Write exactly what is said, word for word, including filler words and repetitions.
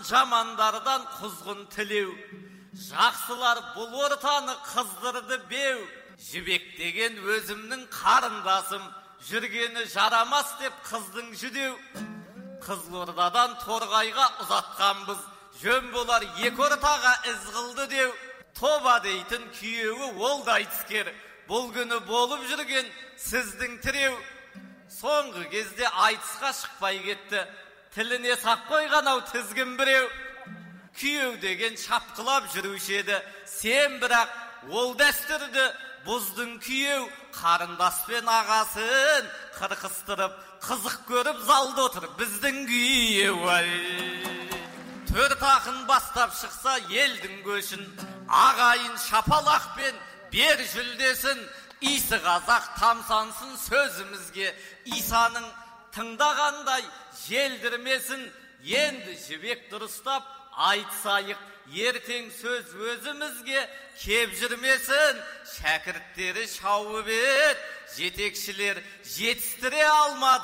жамандардан құзғын тілеу. Жақсылар бұл ортаны қыздырды беу. Жібек деген өзімнің қарындасым, жүргені жарамас деп қыздың жүдеу. Қызылордадан Торғайға ұзатқанбыз, жөн болар екі ортаға із қылды деу. Тоба дейтін күйеуі ол да айтыскер, бұл күні болып жүрген сіздің тіреу. Соңғы кезде айтысқа шықпай кетті, тіліне сақ қойған ау тізгін біреу. Күйеу деген шапқылап жүруші еді, сен бірақ ол дәстүрді бұздың күйеу. Қарындаспен ағасын қырқыстырып, қызық көріп залды отыр біздің күйеу. Төрт ақын бастап шықса елдің көшін, ағайын шапалақпен бер жүлдесін. Исі қазақ тамсансын сөзімізге, Исаның тыңдағандай желдірмесін. Енді жібек дұрыстап айтсайық, ертең сөз өзімізге кеп жүрмесін. Шәкірттері шауып ет, жетекшілер жетістіре алмады.